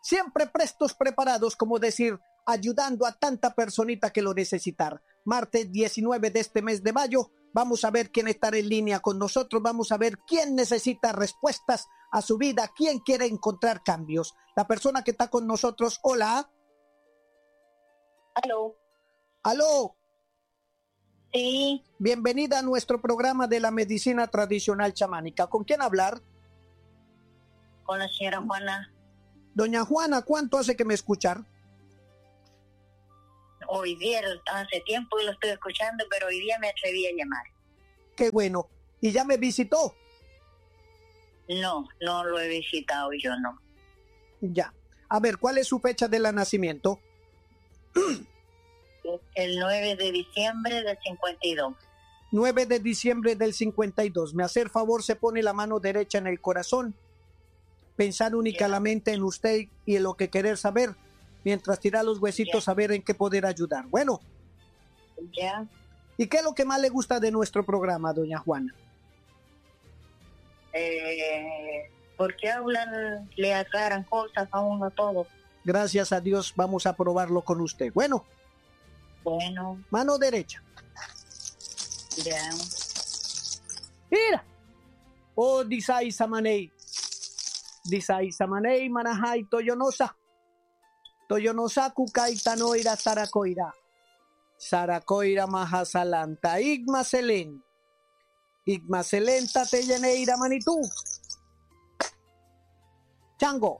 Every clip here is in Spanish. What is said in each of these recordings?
siempre prestos, preparados, como decir, ayudando a tanta personita que lo necesitar. Martes 19 de este mes de mayo, vamos a ver quién estará en línea con nosotros, vamos a ver quién necesita respuestas a su vida, quién quiere encontrar cambios. La persona que está con nosotros, hola. Aló. Aló. Sí. Bienvenida a nuestro programa de la medicina tradicional chamánica. ¿Con quién hablar? Con la señora Juana. Doña Juana, ¿cuánto hace que me escuchar? Hoy día, hace tiempo que lo estoy escuchando, pero hoy día me atreví a llamar. Qué bueno. ¿Y ya me visitó? No, no lo he visitado yo, no. Ya. A ver, ¿cuál es su fecha de nacimiento? El 9 de diciembre del 52. 9 de diciembre del 52. Me hace el favor, se pone la mano derecha en el corazón. Pensar únicamente en usted y en lo que querer saber, mientras tirar los huesitos, saber en qué poder ayudar. Bueno. Ya. ¿Y qué es lo que más le gusta de nuestro programa, doña Juana? Porque hablan, le aclaran cosas a uno todo. Gracias a Dios, vamos a probarlo con usted. Bueno. Mano derecha. Ya. Mira. Oh, disay samanei. Disay samanei manahai toyonosa. Toyonosa kukai tanoira sarakoira. Sarakoira mahasalanta. Igmaselen. Igmaselenta teyeneira manitú. Chango.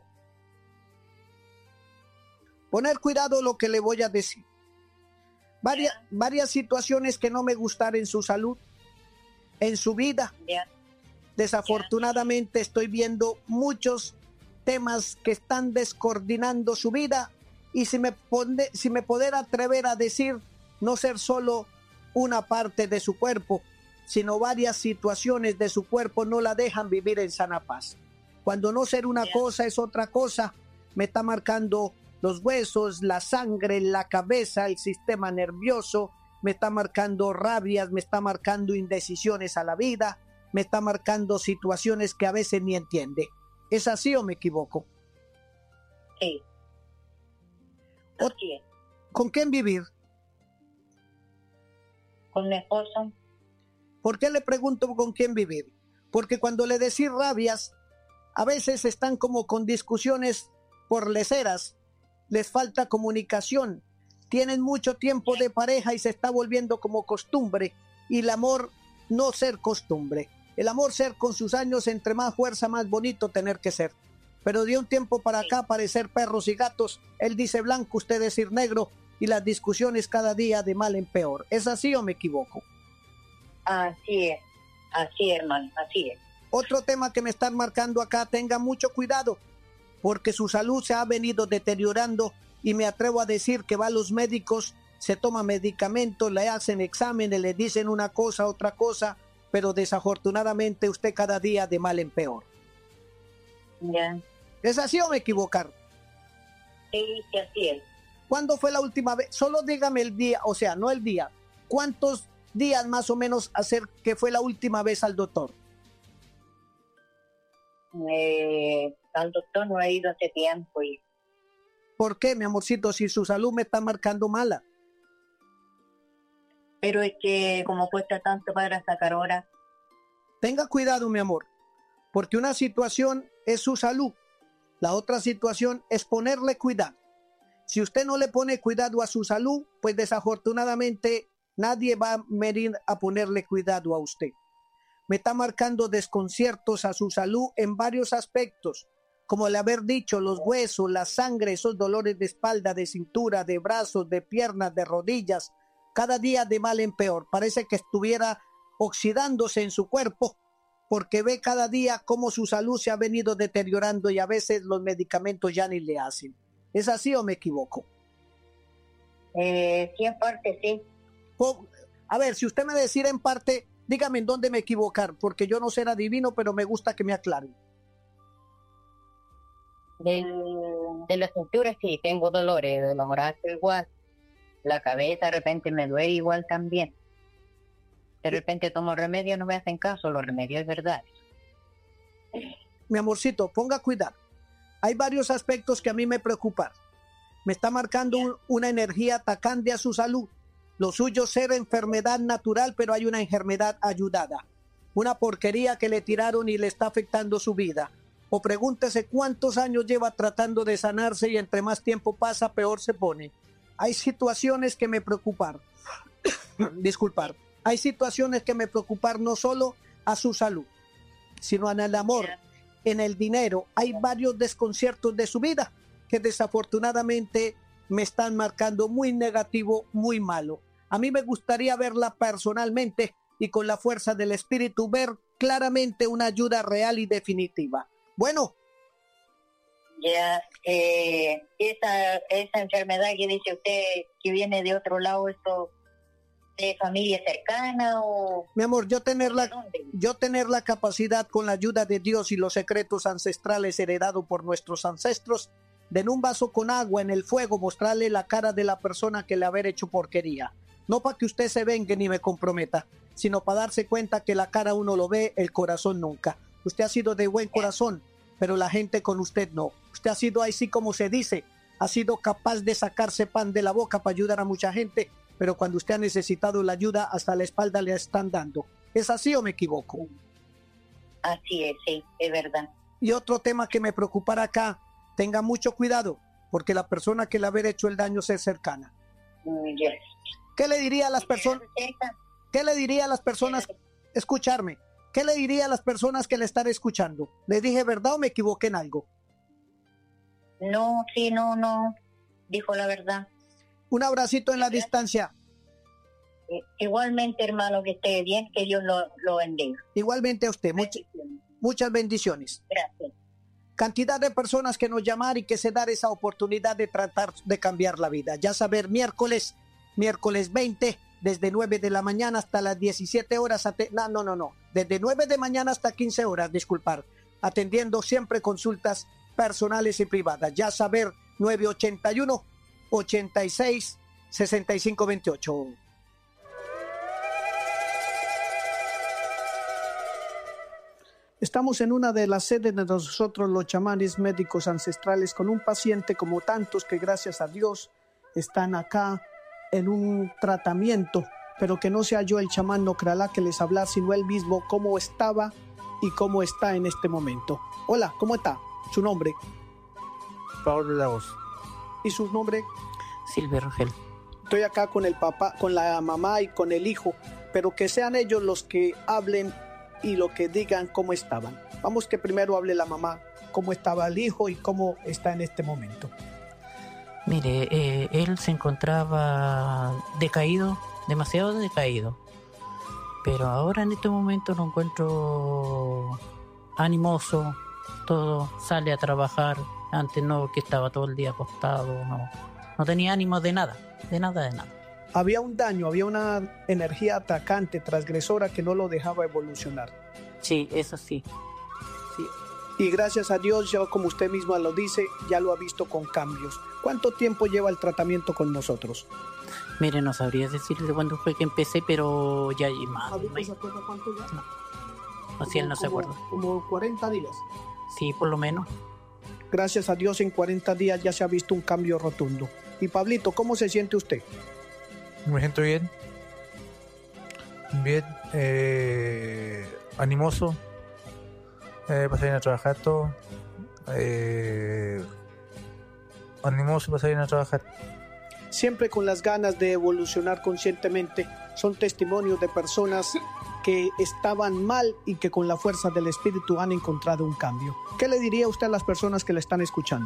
Poner cuidado lo que le voy a decir. Varias situaciones que no me gustaron en su salud, en su vida. Desafortunadamente estoy viendo muchos temas que están descoordinando su vida y si me poder atrever a decir, no ser solo una parte de su cuerpo, sino varias situaciones de su cuerpo no la dejan vivir en sana paz. Cuando no ser una cosa es otra cosa, me está marcando los huesos, la sangre, la cabeza, el sistema nervioso, me está marcando rabias, me está marcando indecisiones a la vida, me está marcando situaciones que a veces ni entiende. ¿Es así o me equivoco? Sí. ¿Con quién vivir? Con mi esposo. ¿Por qué le pregunto con quién vivir? Porque cuando le decís rabias, a veces están como con discusiones por leceras, les falta comunicación, tienen mucho tiempo de pareja y se está volviendo como costumbre, y el amor no ser costumbre, el amor ser con sus años, entre más fuerza, más bonito tener que ser. Pero de un tiempo para acá parecer perros y gatos, él dice blanco, usted decir negro, y las discusiones cada día de mal en peor. ¿Es así o me equivoco? Así es, hermano, así es. Otro tema que me están marcando acá, tenga mucho cuidado, porque su salud se ha venido deteriorando y me atrevo a decir que va a los médicos, se toma medicamentos, le hacen exámenes, le dicen una cosa, otra cosa, pero desafortunadamente usted cada día de mal en peor. Ya. ¿Es así o me equivocar? Sí, así es. ¿Cuándo fue la última vez? Solo dígame el día, o sea, no el día. ¿Cuántos días más o menos hacer que fue la última vez al doctor? Al doctor no he ido hace tiempo. ¿Por qué, mi amorcito? Si su salud me está marcando mala. Pero es que como cuesta tanto para sacar hora. Tenga cuidado, mi amor, porque una situación es su salud, la otra situación es ponerle cuidado. Si usted no le pone cuidado a su salud, pues desafortunadamente nadie va a venir a ponerle cuidado a usted. Me está marcando desconciertos a su salud en varios aspectos, como le haber dicho, los huesos, la sangre, esos dolores de espalda, de cintura, de brazos, de piernas, de rodillas, cada día de mal en peor. Parece que estuviera oxidándose en su cuerpo, porque ve cada día cómo su salud se ha venido deteriorando y a veces los medicamentos ya ni le hacen. ¿Es así o me equivoco? Sí, en parte sí. A ver, si usted me decide en parte, dígame en dónde me equivocar, porque yo no seré adivino, pero me gusta que me aclaren. De la cintura sí, tengo dolores, de los brazos igual. La cabeza de repente me duele igual también. De repente tomo remedio, no me hacen caso, los remedios es verdad. Mi amorcito, ponga cuidado. Hay varios aspectos que a mí me preocupan. Me está marcando una energía atacante a su salud. Lo suyo ser enfermedad natural, pero hay una enfermedad ayudada. Una porquería que le tiraron y le está afectando su vida. O pregúntese cuántos años lleva tratando de sanarse y entre más tiempo pasa, peor se pone. Hay situaciones que me preocupan. Disculpar. Hay situaciones que me preocupan no solo a su salud, sino en el amor, en el dinero. Hay varios desconciertos de su vida que desafortunadamente me están marcando muy negativo, muy malo. A mí me gustaría verla personalmente y con la fuerza del espíritu ver claramente una ayuda real y definitiva. Bueno. Ya, esa enfermedad que dice usted que viene de otro lado, ¿esto de familia cercana o...? Mi amor, yo tener la capacidad con la ayuda de Dios y los secretos ancestrales heredados por nuestros ancestros, de en un vaso con agua en el fuego mostrarle la cara de la persona que le haber hecho porquería. No para que usted se vengue ni me comprometa, sino para darse cuenta que la cara uno lo ve, el corazón nunca. Usted ha sido de buen corazón, pero la gente con usted no. Usted ha sido así como se dice, ha sido capaz de sacarse pan de la boca para ayudar a mucha gente, pero cuando usted ha necesitado la ayuda, hasta la espalda le están dando. ¿Es así o me equivoco? Así es, sí, es verdad. Y otro tema que me preocupará acá, tenga mucho cuidado, porque la persona que le haber hecho el daño es cercana. Yes. ¿Qué le diría a las personas? ¿Qué le diría a las personas? Escucharme. ¿Qué le diría a las personas que le están escuchando? ¿Le dije verdad o me equivoqué en algo? No, sí, no. Dijo la verdad. Un abracito en la distancia. Igualmente, hermano, que esté bien, que Dios lo bendiga. Igualmente a usted. Muchas bendiciones. Gracias. Cantidad de personas que nos llamar y que se dar esa oportunidad de tratar de cambiar la vida. Ya saber, miércoles 20, desde 9 de la mañana hasta las 17 horas. No. Desde 9 de mañana hasta 15 horas, disculpar. Atendiendo siempre consultas personales y privadas. Ya saber, 981-86-6528. Estamos en una de las sedes de nosotros los chamanes médicos ancestrales con un paciente como tantos que gracias a Dios están acá en un tratamiento, pero que no sea yo el chamán Nocralá que les hablar, sino él mismo cómo estaba y cómo está en este momento. Hola, ¿cómo está? ¿Su nombre? Pablo Lagos. ¿Y su nombre? Silvia Rogel. Estoy acá con el papá, con la mamá y con el hijo, pero que sean ellos los que hablen y lo que digan cómo estaban. Vamos que primero hable la mamá, cómo estaba el hijo y cómo está en este momento. Mire, él se encontraba decaído, demasiado decaído, pero ahora en este momento lo encuentro animoso, todo, sale a trabajar. Antes no, que estaba todo el día acostado, no tenía ánimo de nada. Había un daño, había una energía atacante, transgresora que no lo dejaba evolucionar. Sí, eso sí. Y gracias a Dios, ya como usted misma lo dice, ya lo ha visto con cambios. ¿Cuánto tiempo lleva el tratamiento con nosotros? Mire, no sabría decirle cuándo fue que empecé, pero ya hay más. ¿Se acuerda cuánto ya? No. Así él no se acuerda. Como 40 días. Sí, por lo menos. Gracias a Dios, en 40 días ya se ha visto un cambio rotundo. Y Pablito, ¿cómo se siente usted? Me siento bien. Bien. Animoso. Para salir a trabajar todo. Animoso para salir a trabajar. Siempre con las ganas de evolucionar conscientemente. Son testimonios de personas que estaban mal y que con la fuerza del espíritu han encontrado un cambio. ¿Qué le diría usted a las personas que le están escuchando?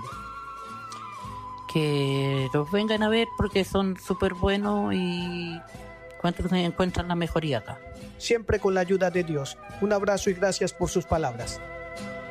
Que los vengan a ver porque son súper buenos y encuentran la mejoría acá. Siempre con la ayuda de Dios. Un abrazo y gracias por sus palabras.